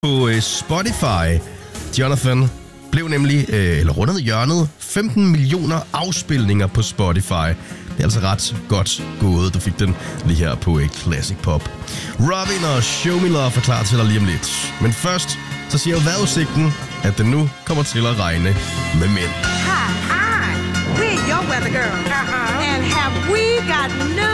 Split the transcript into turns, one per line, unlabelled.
på Spotify. Jonathan blev nemlig, rundet hjørnet, 15 millioner afspilninger på Spotify. Det er altså ret godt gået. Du fik den lige her på Classic Pop. Robin og Show Me Love er klar til dig lige om lidt. Men først, så siger jo vejrudsigten, at den nu kommer til at regne med mænd.
Hi, we're your weather girl. And have we got news